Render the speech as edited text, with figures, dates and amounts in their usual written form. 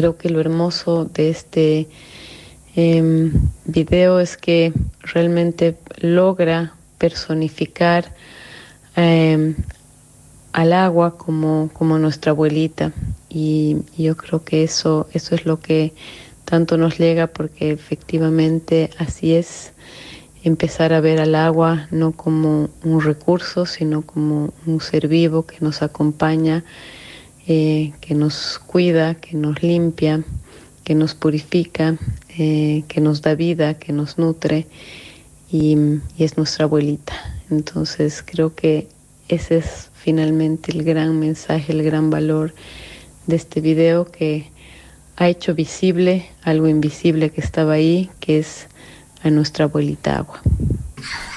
creo que lo hermoso de este video es que realmente logra personificar al agua como nuestra abuelita. Y yo creo que eso es lo que tanto nos llega, porque efectivamente así es, empezar a ver al agua no como un recurso, sino como un ser vivo que nos acompaña, que nos cuida, que nos limpia, que nos purifica, que nos da vida, que nos nutre, y es nuestra abuelita. Entonces creo que ese es finalmente el gran mensaje, el gran valor de este video, que ha hecho visible algo invisible que estaba ahí, que es a nuestra abuelita agua.